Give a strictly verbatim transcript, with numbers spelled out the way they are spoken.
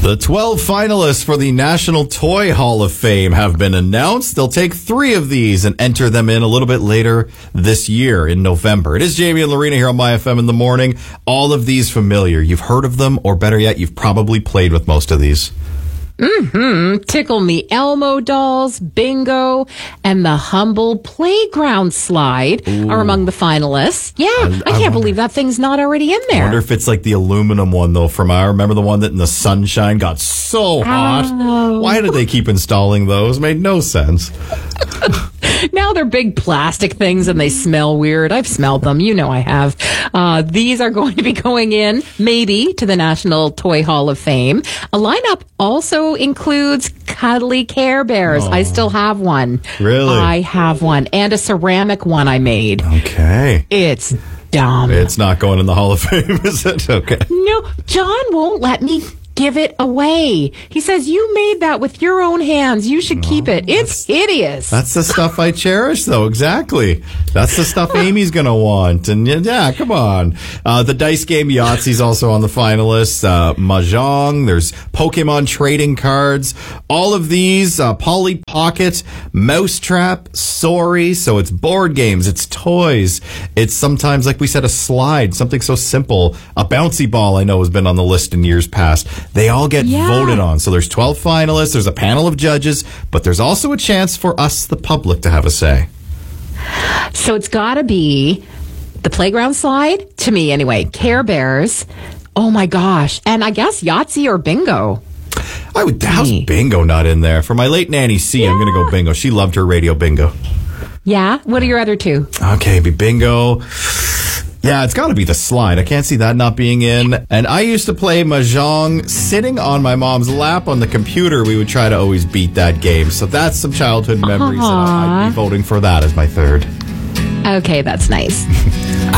The twelve finalists for the National Toy Hall of Fame have been announced. They'll take three of these and enter them in a little bit later this year in November. It is Jamie and Lorena here on My F M in the morning. All of these familiar. You've heard of them, or better yet, you've probably played with most of these. Mm-hmm. Tickle Me Elmo dolls, bingo, and the Humble Playground slide Ooh. Are among the finalists. Yeah, I, I can't I wonder, believe that thing's not already in there. I wonder if it's like the aluminum one, though, from I remember the one that in the sunshine got so hot. Oh. Why did they keep installing those? Made no sense. Now they're big plastic things and they smell weird. I've smelled them. You know I have. Uh, these are going to be going in, maybe, to the National Toy Hall of Fame. A lineup also includes cuddly Care Bears. Oh. I still have one. Really? I have one. And a ceramic one I made. Okay. It's dumb. It's not going in the Hall of Fame, is it? Okay. No, John won't let me give it away. He says, you made that with your own hands. You should keep it. It's hideous. That's the stuff I cherish, though. Exactly. That's the stuff Amy's going to want. And yeah, come on. Uh, the dice game Yahtzee's also on the finalists. Uh, Mahjong. There's Pokemon trading cards. All of these. Uh, Polly Pocket. Mousetrap. Sorry. So it's board games. It's toys. It's sometimes, like we said, a slide. Something so simple. A bouncy ball, I know, has been on the list in years past. They all get yeah. voted on. So there's twelve finalists, there's a panel of judges, but there's also a chance for us, the public, to have a say. So it's got to be the playground slide, to me anyway, Care Bears, oh my gosh, and I guess Yahtzee or bingo. I would, how's bingo not in there? For my late Nanny C, yeah. I'm going to go bingo. She loved her radio bingo. Yeah? What are your other two? Okay, be bingo. Yeah, it's got to be the slide. I can't see that not being in. And I used to play Mahjong sitting on my mom's lap on the computer. We would try to always beat that game. So that's some childhood memories. And I'd be voting for that as my third. Okay, that's nice.